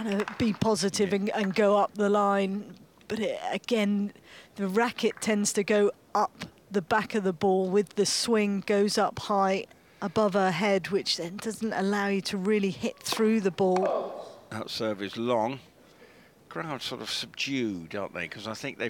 trying to be positive and go up the line. But again, the racket tends to go up the back of the ball with the swing, goes up high above her head, which then doesn't allow you to really hit through the ball. That serve is long. Crowd sort of subdued, aren't they? Because I think they